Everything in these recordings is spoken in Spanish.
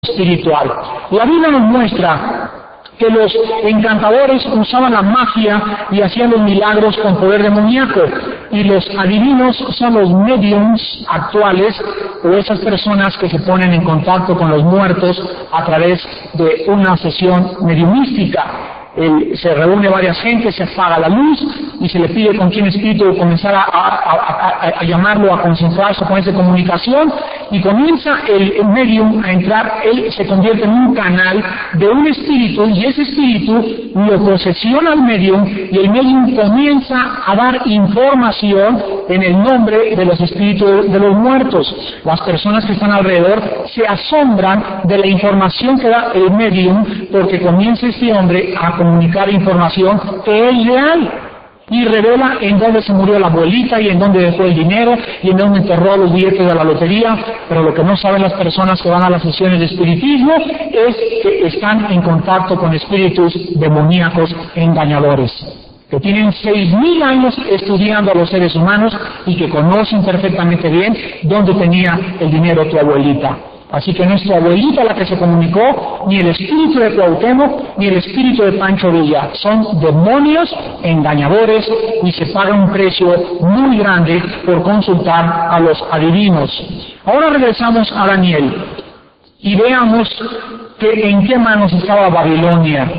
espiritual. La Biblia nos muestra que los encantadores usaban la magia y hacían los milagros con poder demoníaco, y los adivinos son los mediums actuales, o esas personas que se ponen en contacto con los muertos a través de una sesión mediumística. Se reúne varias gente, se apaga la luz y se le pide con quién espíritu comenzar a llamarlo, a concentrarse, a ponerse en comunicación, y comienza el medium a entrar. Él se convierte en un canal de un espíritu, y ese espíritu lo posesiona al medium, y el medium comienza a dar información en el nombre de los espíritus de los muertos. Las personas que están alrededor se asombran de la información que da el medium, porque comienza este hombre a comunicar información que es real, y revela en dónde se murió la abuelita, y en dónde dejó el dinero, y en dónde enterró los billetes de la lotería. Pero lo que no saben las personas que van a las sesiones de espiritismo es que están en contacto con espíritus demoníacos engañadores, que tienen 6,000 años estudiando a los seres humanos y que conocen perfectamente bien dónde tenía el dinero tu abuelita. Así que no es tu abuelita la que se comunicó, ni el espíritu de Cuauhtémoc, ni el espíritu de Pancho Villa. Son demonios engañadores, y se paga un precio muy grande por consultar a los adivinos. Ahora regresamos a Daniel y veamos que en qué manos estaba Babilonia.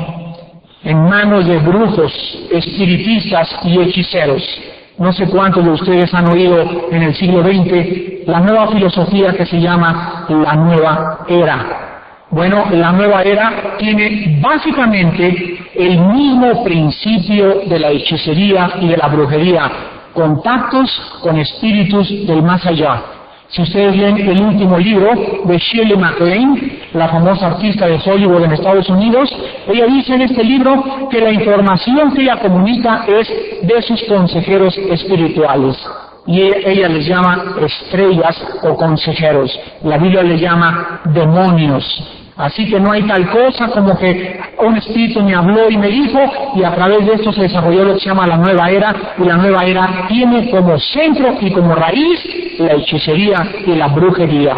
En manos de brujos, espiritistas y hechiceros. No sé cuántos de ustedes han oído en el siglo XX la nueva filosofía que se llama la nueva era. Bueno, la nueva era tiene básicamente el mismo principio de la hechicería y de la brujería, contactos con espíritus del más allá. Si ustedes leen el último libro de Shirley MacLaine, la famosa artista de Hollywood en Estados Unidos, ella dice en este libro que la información que ella comunica es de sus consejeros espirituales. Y ella les llama estrellas o consejeros. La Biblia les llama demonios. Así que no hay tal cosa como que un espíritu me habló y me dijo, y a través de esto se desarrolló lo que se llama la nueva era, y la nueva era tiene como centro y como raíz la hechicería y la brujería.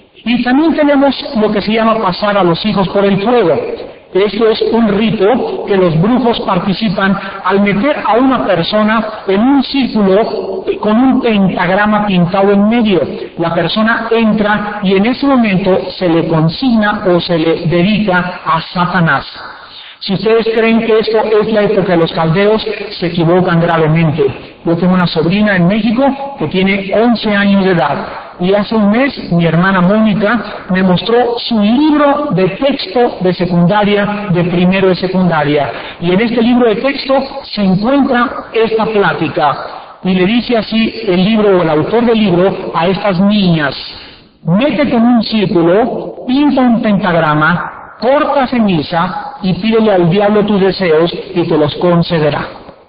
Y también tenemos lo que se llama pasar a los hijos por el fuego. Esto es un rito que los brujos participan al meter a una persona en un círculo con un pentagrama pintado en medio. La persona entra y en ese momento se le consigna o se le dedica a Satanás. Si ustedes creen que esto es la época de los caldeos, se equivocan gravemente. Yo tengo una sobrina en México que tiene 11 años de edad. Y hace un mes mi hermana Mónica me mostró su libro de texto de secundaria, de primero de secundaria. Y en este libro de texto se encuentra esta plática. Y le dice así el libro, o el autor del libro, a estas niñas: métete en un círculo, pinta un pentagrama, corta ceniza y pídele al diablo tus deseos y te los concederá.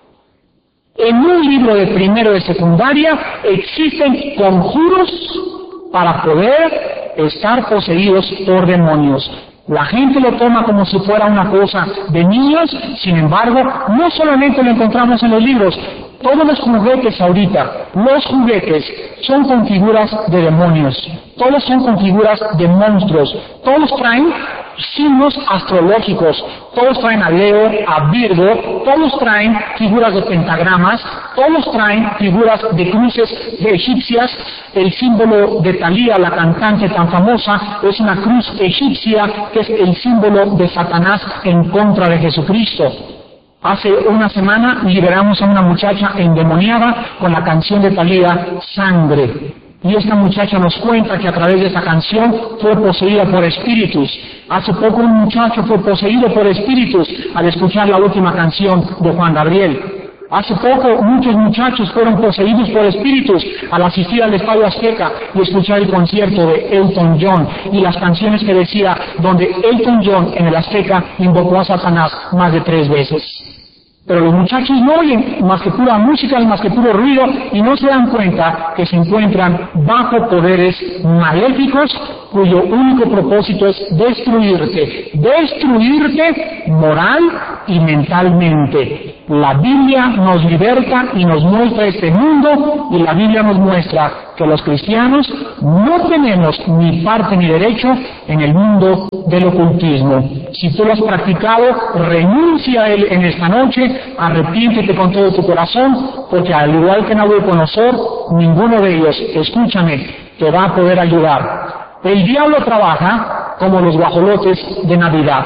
En un libro de primero de secundaria existen conjuros para poder estar poseídos por demonios. La gente lo toma como si fuera una cosa de niños. Sin embargo, no solamente lo encontramos en los libros. Todos los juguetes ahorita, los juguetes son con figuras de demonios, todos son con figuras de monstruos, todos traen signos astrológicos, todos traen a Leo, a Virgo, todos traen figuras de pentagramas, todos traen figuras de cruces egipcias. El símbolo de Talía, la cantante tan famosa, es una cruz egipcia que es el símbolo de Satanás en contra de Jesucristo. Hace una semana liberamos a una muchacha endemoniada con la canción de Talía, Sangre. Y esta muchacha nos cuenta que a través de esa canción fue poseída por espíritus. Hace poco un muchacho fue poseído por espíritus al escuchar la última canción de Juan Gabriel. Hace poco muchos muchachos fueron poseídos por espíritus al asistir al Estadio Azteca y escuchar el concierto de Elton John y las canciones que decía, donde Elton John en el Azteca invocó a Satanás más de 3 veces. Pero los muchachos no oyen más que pura música y más que puro ruido, y no se dan cuenta que se encuentran bajo poderes maléficos cuyo único propósito es destruirte moral y mentalmente. La Biblia nos liberta y nos muestra este mundo, y la Biblia nos muestra que los cristianos no tenemos ni parte ni derecho en el mundo del ocultismo. Si tú lo has practicado, renuncia a él en esta noche, arrepiéntete con todo tu corazón, porque al igual que Nabucodonosor, ninguno de ellos, escúchame, te va a poder ayudar. El diablo trabaja como los guajolotes de Navidad.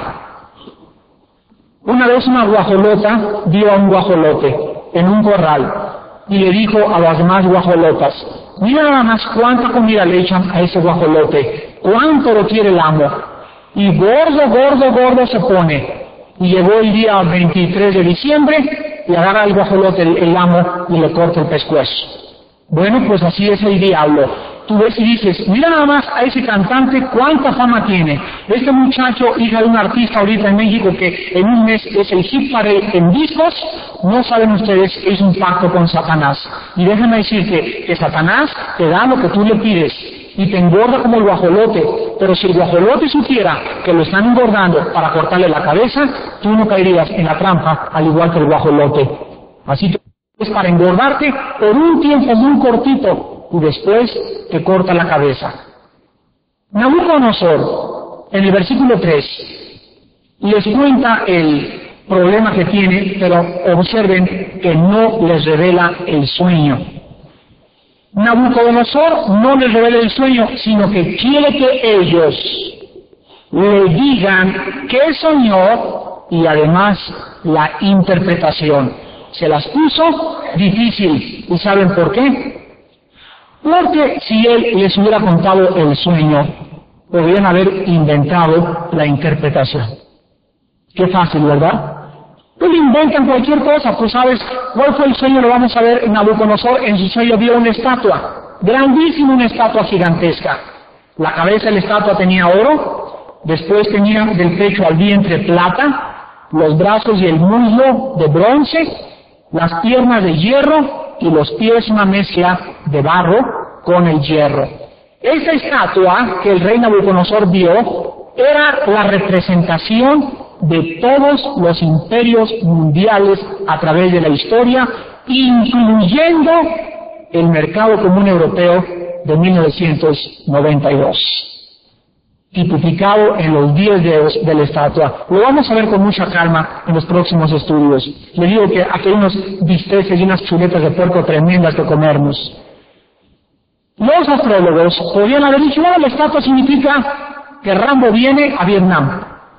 Una vez una guajolota vio a un guajolote en un corral y le dijo a las demás guajolotas: mira nada más cuánta comida le echan a ese guajolote, cuánto lo quiere el amo. Y gordo se pone. Y llegó el día 23 de diciembre y agarra al guajolote el amo y le corta el pescuezo. Bueno, pues así es el diablo. Tú ves y dices: mira nada más a ese cantante cuánta fama tiene. Este muchacho, hija de un artista ahorita en México que en un mes es el hit parade en discos, no saben ustedes, es un pacto con Satanás. Y déjame decirte que Satanás te da lo que tú le pides y te engorda como el guajolote. Pero si el guajolote supiera que lo están engordando para cortarle la cabeza, tú no caerías en la trampa al igual que el guajolote. Así que es para engordarte por un tiempo muy cortito y después te corta la cabeza. Nabucodonosor, en el versículo 3, les cuenta el problema que tiene, pero observen que no les revela el sueño. Nabucodonosor no les revela el sueño, sino que quiere que ellos le digan qué soñó y además la interpretación. Se las puso difícil. ¿Y saben por qué? Porque si él les hubiera contado el sueño, podrían haber inventado la interpretación. Qué fácil, ¿verdad? Pues inventan cualquier cosa. Pues sabes cuál fue el sueño, lo vamos a ver en Nabucodonosor. En su sueño vio una estatua, grandísima, una estatua gigantesca. La cabeza de la estatua tenía oro, después tenía del pecho al vientre plata, los brazos y el muslo de bronce, las piernas de hierro y los pies una mezcla de barro con el hierro. Esta estatua que el rey Nabucodonosor vio era la representación de todos los imperios mundiales a través de la historia, incluyendo el mercado común europeo de 1992. Tipificado en los 10 dedos de la estatua. Lo vamos a ver con mucha calma en los próximos estudios. Les digo que aquí hay unos bisteces y unas chuletas de puerco tremendas que comernos. Los astrólogos podrían haber dicho: bueno, la estatua significa que Rambo viene a Vietnam,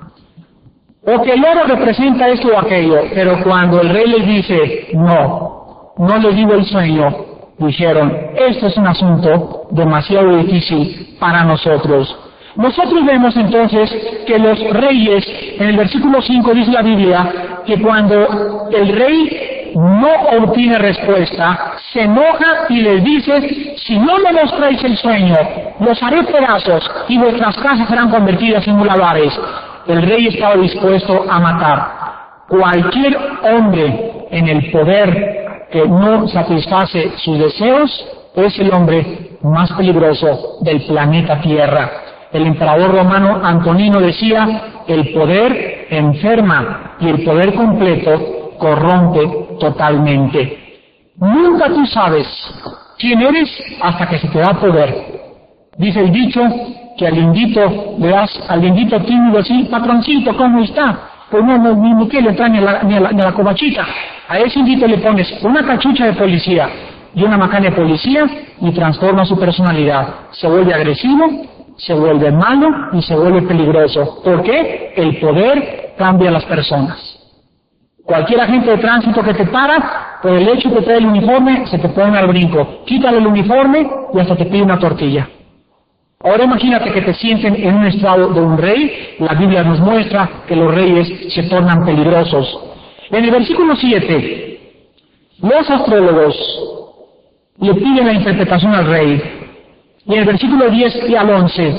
o que el oro representa esto o aquello. Pero cuando el rey les dice: no les digo el sueño, dijeron: esto es un asunto demasiado difícil para nosotros. Nosotros vemos entonces que los reyes, en el versículo 5 dice la Biblia, que cuando el rey no obtiene respuesta, se enoja y les dice: si no me mostráis el sueño, los haré pedazos y vuestras casas serán convertidas en muladares. El rey estaba dispuesto a matar. Cualquier hombre en el poder que no satisface sus deseos es el hombre más peligroso del planeta Tierra. El emperador romano Antonino decía: el poder enferma y el poder completo corrompe totalmente. Nunca tú sabes quién eres hasta que se te da poder. Dice el dicho que al indito le das, al indito tímido así: patroncito, ¿cómo está? Pues ni que le trae ni a la cobachita. A ese indito le pones una cachucha de policía y una macana de policía y transforma su personalidad. Se vuelve agresivo, se vuelve malo y se vuelve peligroso. ¿Por qué? El poder cambia a las personas. Cualquier agente de tránsito que te para, por el hecho que trae el uniforme, se te pone al brinco. Quítale el uniforme y hasta te pide una tortilla. Ahora imagínate que te sienten en un estado de un rey. La Biblia nos muestra que los reyes se tornan peligrosos. En el versículo 7, los astrólogos le piden la interpretación al rey. Y en el versículo 10 y al 11,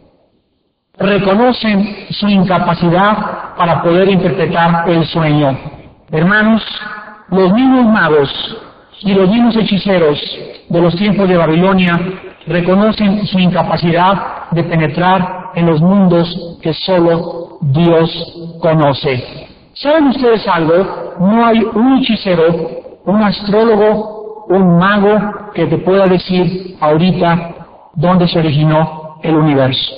reconocen su incapacidad para poder interpretar el sueño. Hermanos, los mismos magos y los mismos hechiceros de los tiempos de Babilonia reconocen su incapacidad de penetrar en los mundos que solo Dios conoce. ¿Saben ustedes algo? No hay un hechicero, un astrólogo, un mago que te pueda decir ahorita dónde se originó el universo.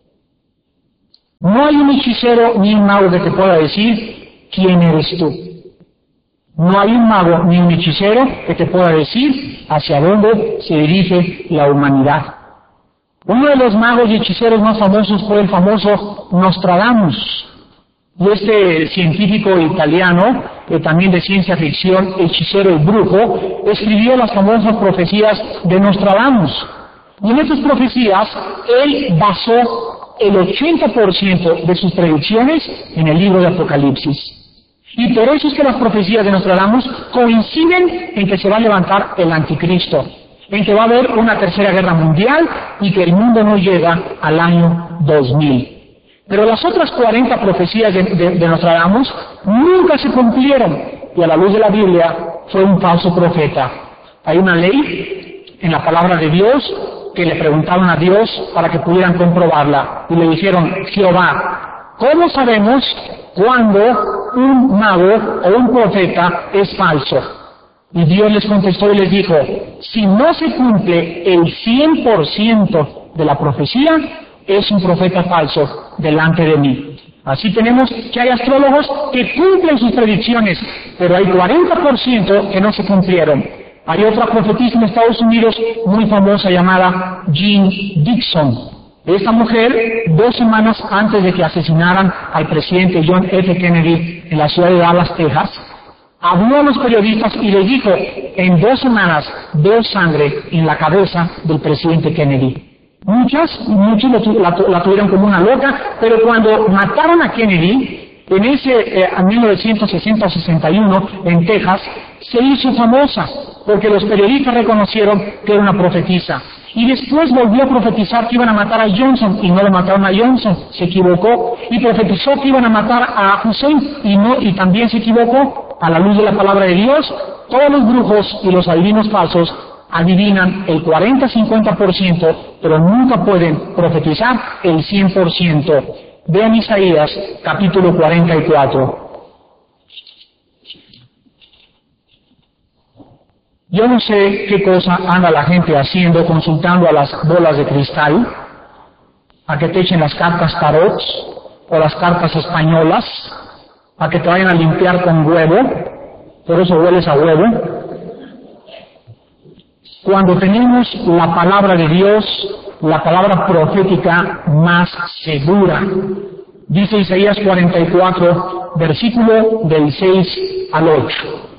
No hay un hechicero ni un mago que te pueda decir quién eres tú. No hay un mago ni un hechicero que te pueda decir hacia dónde se dirige la humanidad. Uno de los magos y hechiceros más famosos fue el famoso Nostradamus. Y este científico italiano, también de ciencia ficción, hechicero y brujo, escribió las famosas profecías de Nostradamus. Y en estas profecías, él basó el 80% de sus predicciones en el libro de Apocalipsis. Y por eso es que las profecías de Nostradamus coinciden en que se va a levantar el anticristo, en que va a haber una tercera guerra mundial y que el mundo no llega al año 2000. Pero las otras 40 profecías de Nostradamus nunca se cumplieron, y a la luz de la Biblia fue un falso profeta. Hay una ley en la palabra de Dios que le preguntaron a Dios para que pudieran comprobarla, y le dijeron: Jehová, ¿cómo sabemos cuando un mago o un profeta es falso? Y Dios les contestó y les dijo: si no se cumple el 100% de la profecía, es un profeta falso delante de mí. Así tenemos que hay astrólogos que cumplen sus predicciones, pero hay 40% que no se cumplieron. Hay otra profetisa en Estados Unidos muy famosa llamada Jean Dixon. Esta mujer, 2 semanas antes de que asesinaran al presidente John F. Kennedy en la ciudad de Dallas, Texas, habló a los periodistas y les dijo: en 2 semanas veo sangre en la cabeza del presidente Kennedy. Muchos la tuvieron como una loca, pero cuando mataron a Kennedy, en ese 1960-61, en Texas, se hizo famosa, porque los periodistas reconocieron que era una profetisa. Y después volvió a profetizar que iban a matar a Johnson, y no lo mataron a Johnson, se equivocó. Y profetizó que iban a matar a Hussein, y también se equivocó. A la luz de la palabra de Dios, todos los brujos y los adivinos falsos adivinan el 40-50%, pero nunca pueden profetizar el 100%. Vean Isaías, capítulo 44. Yo no sé qué cosa anda la gente haciendo, consultando a las bolas de cristal, a que te echen las cartas tarot o las cartas españolas, a que te vayan a limpiar con huevo, por eso hueles a huevo. Cuando tenemos la palabra de Dios, la palabra profética más segura. Dice Isaías 44, versículo del 6 al 8.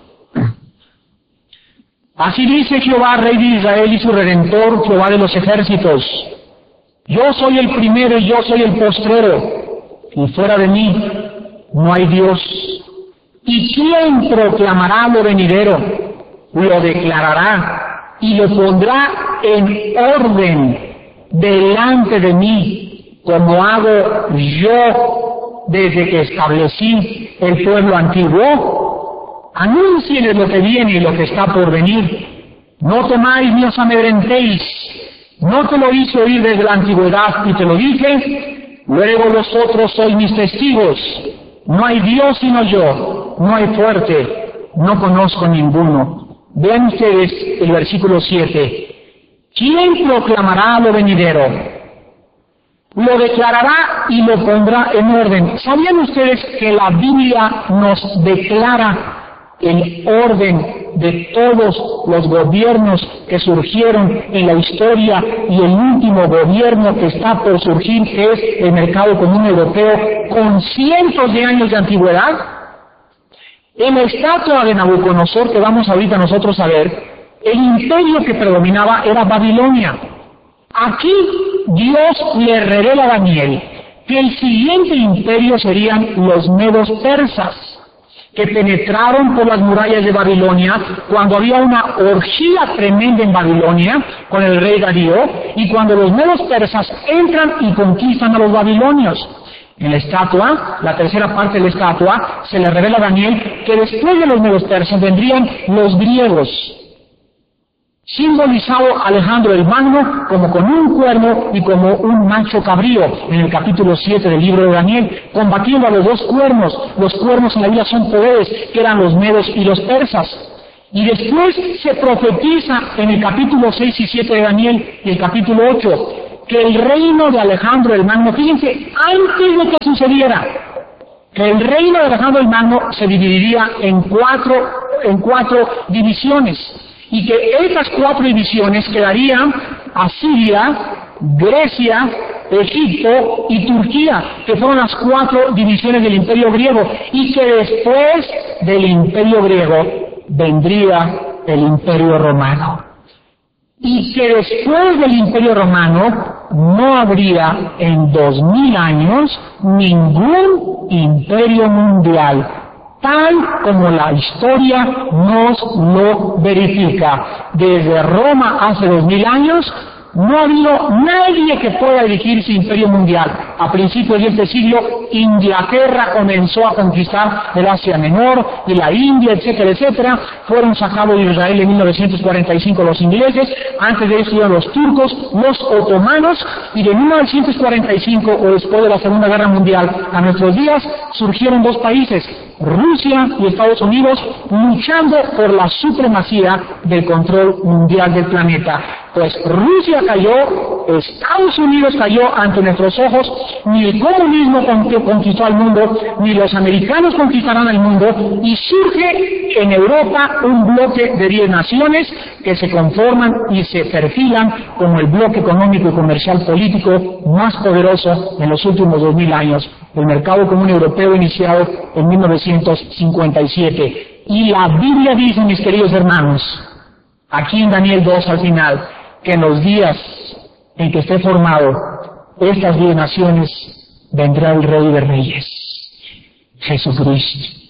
Así dice Jehová, Rey de Israel y su Redentor, Jehová de los ejércitos: yo soy el primero y yo soy el postrero, y fuera de mí no hay Dios. ¿Y quién proclamará lo venidero? Lo declarará y lo pondrá en orden delante de mí, como hago yo desde que establecí el pueblo antiguo. Anuncien lo que viene y lo que está por venir. No temáis ni os amedrentéis. No te lo hice oír desde la antigüedad y te lo dije. Luego vosotros sois mis testigos. No hay Dios sino yo. No hay fuerte. No conozco ninguno. Vean ustedes el versículo 7. ¿Quién proclamará lo venidero? Lo declarará y lo pondrá en orden. ¿Sabían ustedes que la Biblia nos declara el orden de todos los gobiernos que surgieron en la historia y el último gobierno que está por surgir, que es el mercado común europeo, con cientos de años de antigüedad? En la estatua de Nabucodonosor, que vamos ahorita nosotros a ver, el imperio que predominaba era Babilonia. Aquí Dios le revela a Daniel que el siguiente imperio serían los medos persas, que penetraron por las murallas de Babilonia cuando había una orgía tremenda en Babilonia con el rey Darío, y cuando los medos persas entran y conquistan a los babilonios. En la estatua, la tercera parte de la estatua, se le revela a Daniel que después de los medos persas vendrían los griegos. simbolizado Alejandro el Magno como con un cuerno y como un macho cabrío, en el capítulo 7 del libro de Daniel, combatiendo a los dos cuernos. Los cuernos en la Biblia son poderes, que eran los medos y los persas. Y después se profetiza en el capítulo 6 y 7 de Daniel y el capítulo 8, que el reino de Alejandro el Magno, fíjense, antes de que sucediera, que el reino de Alejandro el Magno se dividiría en cuatro divisiones, y que estas 4 divisiones quedarían Asiria, Grecia, Egipto y Turquía, que fueron las 4 divisiones del Imperio griego, y que después del Imperio griego vendría el Imperio romano. Y que después del Imperio romano no habría en 2000 años ningún imperio mundial, tal como la historia nos lo verifica. Desde Roma hace 2000 años no ha habido nadie que pueda dirigirse imperio mundial. A principios de este siglo, Inglaterra comenzó a conquistar el Asia Menor y la India, etcétera, etcétera. Fueron sacados de Israel en 1945 los ingleses. Antes de eso iban los turcos, los otomanos, y de 1945, o después de la Segunda Guerra Mundial, a nuestros días, surgieron 2 países, Rusia y Estados Unidos, luchando por la supremacía del control mundial del planeta. Pues Rusia cayó, Estados Unidos cayó ante nuestros ojos, ni el comunismo conquistó al mundo, ni los americanos conquistarán al mundo, y surge en Europa un bloque de 10 naciones que se conforman y se perfilan como el bloque económico y comercial político más poderoso en los últimos 2000 años, el mercado común europeo iniciado en 1957. Y la Biblia dice, mis queridos hermanos, aquí en Daniel 2 al final, que en los días en que esté formado estas 10 naciones vendrá el Rey de Reyes, Jesucristo.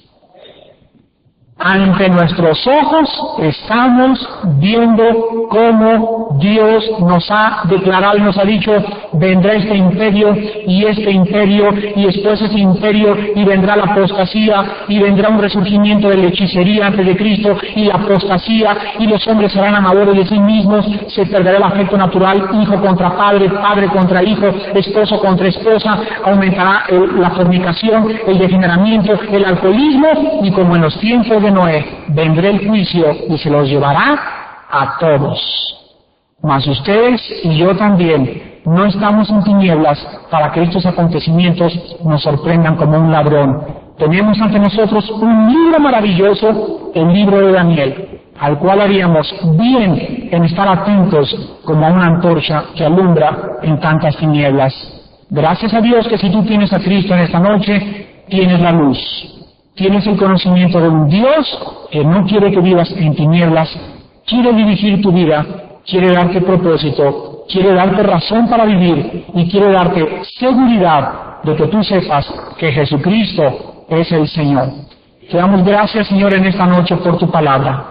Ante nuestros ojos estamos viendo cómo Dios nos ha declarado y nos ha dicho, vendrá este imperio, y después ese imperio, y vendrá la apostasía, y vendrá un resurgimiento de la hechicería antes de Cristo, y la apostasía, y los hombres serán amadores de sí mismos, se perderá el afecto natural, hijo contra padre, padre contra hijo, esposo contra esposa, aumentará la fornicación, el degeneramiento, el alcoholismo, y como en los tiempos de Noé, vendrá el juicio y se los llevará a todos. Mas ustedes y yo también no estamos en tinieblas para que estos acontecimientos nos sorprendan como un ladrón. Tenemos ante nosotros un libro maravilloso, el libro de Daniel, al cual haríamos bien en estar atentos como a una antorcha que alumbra en tantas tinieblas. Gracias a Dios que si tú tienes a Cristo en esta noche, tienes la luz. Tienes el conocimiento de un Dios que no quiere que vivas en tinieblas, quiere dirigir tu vida, quiere darte propósito, quiere darte razón para vivir y quiere darte seguridad de que tú sepas que Jesucristo es el Señor. Te damos gracias, Señor, en esta noche por tu palabra.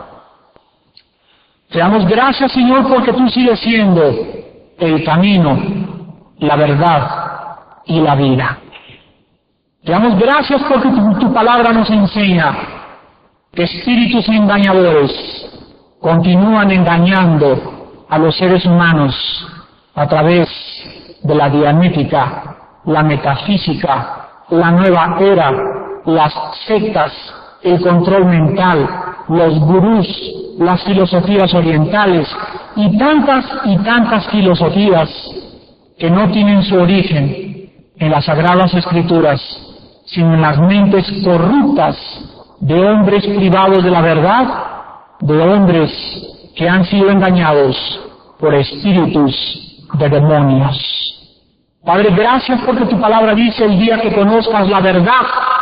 Te damos gracias, Señor, porque tú sigues siendo el camino, la verdad y la vida. Te damos gracias porque tu palabra nos enseña que espíritus engañadores continúan engañando a los seres humanos a través de la dianética, la metafísica, la nueva era, las sectas, el control mental, los gurús, las filosofías orientales y tantas filosofías que no tienen su origen en las Sagradas Escrituras, sino en las mentes corruptas de hombres privados de la verdad, de hombres que han sido engañados por espíritus de demonios. Padre, gracias porque tu palabra dice, el día que conozcas la verdad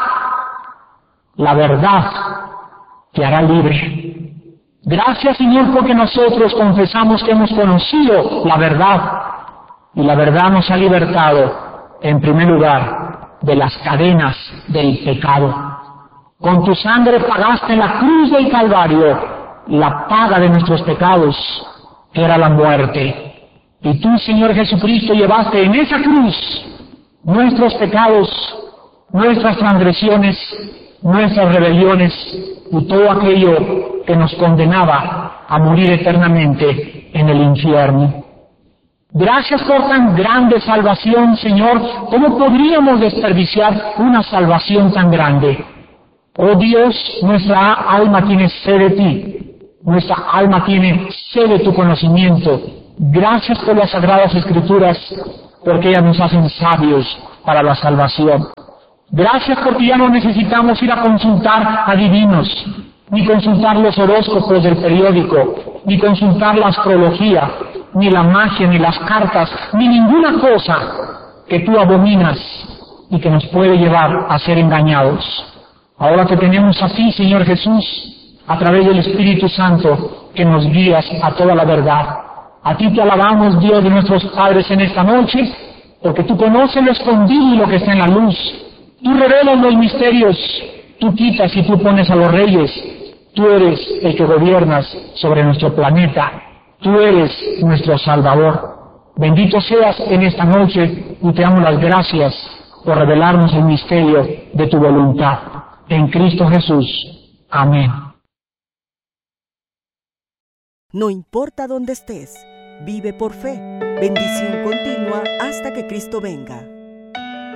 te hará libre. Gracias, Señor, porque nosotros confesamos que hemos conocido la verdad, y la verdad nos ha libertado, en primer lugar, de las cadenas del pecado. Con tu sangre pagaste en la cruz del Calvario la paga de nuestros pecados, que era la muerte. Y tú, Señor Jesucristo, llevaste en esa cruz nuestros pecados, nuestras transgresiones, nuestras rebeliones y todo aquello que nos condenaba a morir eternamente en el infierno. Gracias por tan grande salvación, Señor. ¿Cómo podríamos desperdiciar una salvación tan grande? Oh Dios, nuestra alma tiene sed de ti. Nuestra alma tiene sed de tu conocimiento. Gracias por las Sagradas Escrituras, porque ellas nos hacen sabios para la salvación. Gracias porque ya no necesitamos ir a consultar adivinos, ni consultar los horóscopos del periódico, ni consultar la astrología, ni la magia, ni las cartas, ni ninguna cosa que tú abominas y que nos puede llevar a ser engañados. Ahora que tenemos a ti, Señor Jesús, a través del Espíritu Santo, que nos guías a toda la verdad. A ti te alabamos, Dios de nuestros padres, en esta noche, porque tú conoces lo escondido y lo que está en la luz. Tú revelas los misterios, tú quitas y tú pones a los reyes. Tú eres el que gobiernas sobre nuestro planeta. Tú eres nuestro Salvador. Bendito seas en esta noche y te damos las gracias por revelarnos el misterio de tu voluntad. En Cristo Jesús. Amén. No importa dónde estés, vive por fe. Bendición continua hasta que Cristo venga.